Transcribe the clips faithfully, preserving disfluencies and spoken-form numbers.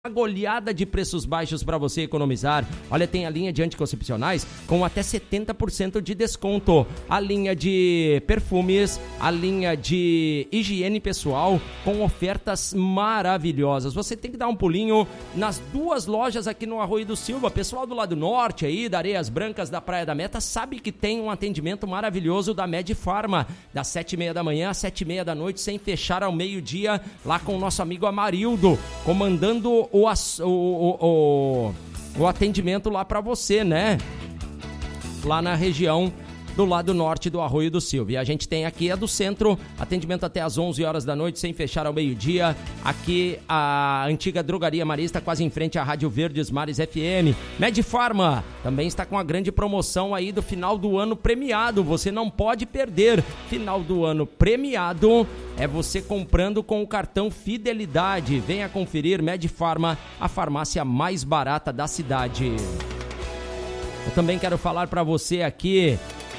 Uma goleada de preços baixos para você economizar. Olha, tem a linha de anticoncepcionais com até setenta por cento de desconto. A linha de perfumes, a linha de higiene pessoal com ofertas maravilhosas. Você tem que dar um pulinho nas duas lojas aqui no Arroio do Silva. Pessoal do lado norte aí, da Areias Brancas, da Praia da Meta, sabe que tem um atendimento maravilhoso da Medifarma, das sete e meia da manhã às sete e meia da noite, sem fechar ao meio-dia, lá com o nosso amigo Amarildo, comandando O, o, o, o atendimento lá para você, né? Lá na região do lado norte do Arroio do Silva. E a gente tem aqui a do centro, atendimento até às onze horas da noite, sem fechar ao meio-dia. Aqui a antiga Drogaria Marista, quase em frente à Rádio Verdes Mares F M. Medifarma também está com a grande promoção aí do final do ano premiado. Você não pode perder. Final do ano premiado é você comprando com o cartão Fidelidade. Venha conferir Medifarma, a farmácia mais barata da cidade. Eu também quero falar para você aqui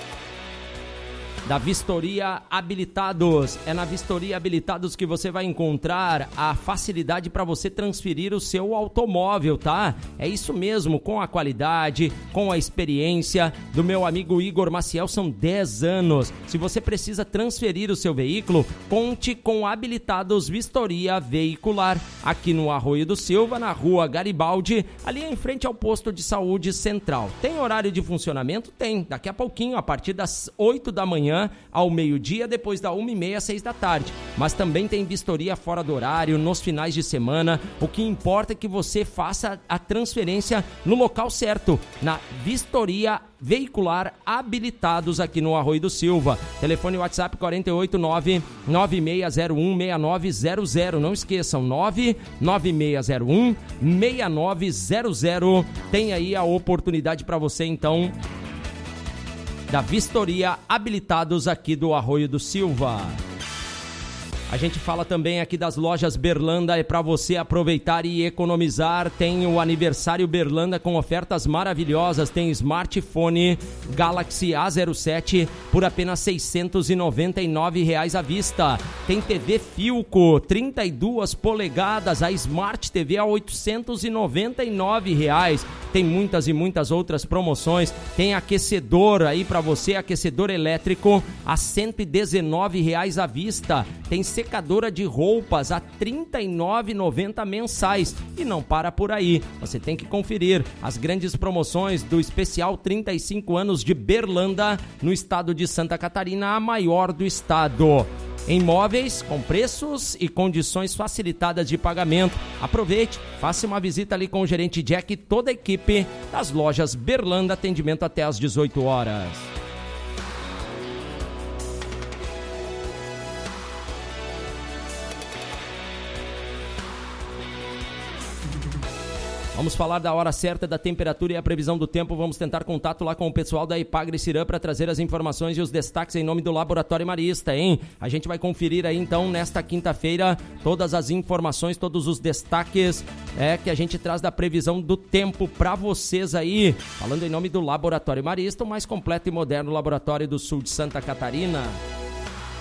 da Vistoria Habilitados. É na Vistoria Habilitados que você vai encontrar a facilidade para você transferir o seu automóvel, tá? É isso mesmo, com a qualidade, com a experiência do meu amigo Igor Maciel, são dez anos. Se você precisa transferir o seu veículo, conte com Habilitados Vistoria Veicular, aqui no Arroio do Silva, na Rua Garibaldi, ali em frente ao posto de saúde central. Tem horário de funcionamento? Tem. Daqui a pouquinho, a partir das oito da manhã ao meio-dia, depois da uma e meia às seis da tarde. Mas também tem vistoria fora do horário, nos finais de semana. O que importa é que você faça a transferência no local certo, na Vistoria Veicular Habilitados, aqui no Arroio do Silva. Telefone WhatsApp quatro oito nove, nove seis zero um, seis nove zero zero. Não esqueçam, nove nove seis zero um, seis nove zero zero. Tem aí a oportunidade para você, então, da Vistoria Habilitados, aqui do Arroio do Silva. A gente fala também aqui das lojas Berlanda, é para você aproveitar e economizar. Tem o aniversário Berlanda com ofertas maravilhosas. Tem smartphone Galaxy A zero sete por apenas seiscentos e noventa e nove reais à vista. Tem T V Filco trinta e duas polegadas, a Smart T V a oitocentos e noventa e nove reais. Tem muitas e muitas outras promoções. Tem aquecedor aí para você, aquecedor elétrico a cento e dezenove reais à vista. Tem secadora de roupas a trinta e nove reais e noventa centavos mensais. E não para por aí. Você tem que conferir as grandes promoções do especial trinta e cinco anos de Berlanda, no estado de Santa Catarina, a maior do estado. Em móveis com preços e condições facilitadas de pagamento. Aproveite, faça uma visita ali com o gerente Jack e toda a equipe das lojas Berlanda, atendimento até às dezoito horas. Vamos falar da hora certa, da temperatura e a previsão do tempo. Vamos tentar contato lá com o pessoal da Ipagre Cirã para trazer as informações e os destaques em nome do Laboratório Marista, hein? A gente vai conferir aí, então, nesta quinta-feira, todas as informações, todos os destaques é, que a gente traz da previsão do tempo para vocês aí. Falando em nome do Laboratório Marista, o mais completo e moderno laboratório do sul de Santa Catarina.